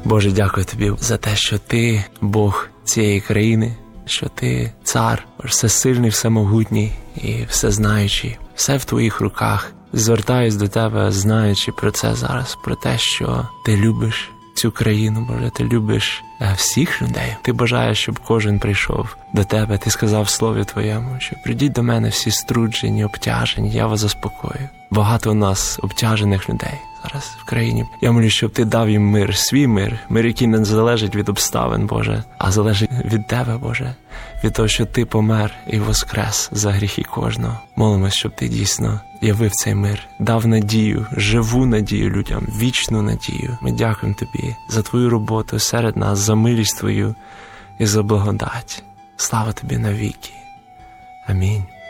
Боже, дякую Тобі за те, що Ти Бог цієї країни, що Ти цар, всесильний, всемогутній і всезнаючий. Все в Твоїх руках. Звертаюсь до Тебе, знаючи про це зараз, про те, що Ти любиш цю країну, Боже, Ти любиш всіх людей. Ти бажаєш, щоб кожен прийшов до Тебе. Ти сказав в Слові Твоєму, що прийдіть до мене всі струджені, обтяжені, я вас заспокою. Багато у нас обтяжених людей зараз в країні. Я молю, щоб Ти дав їм мир, свій мир, який не залежить від обставин, Боже, а залежить від Тебе, Боже, від того, що Ти помер і воскрес за гріхи кожного. Молимось, щоб Ти дійсно явив цей мир, дав надію, живу надію людям, вічну надію. Ми дякуємо Тобі за Твою роботу серед нас, за милість Твою і за благодать. Слава Тобі навіки. Амінь.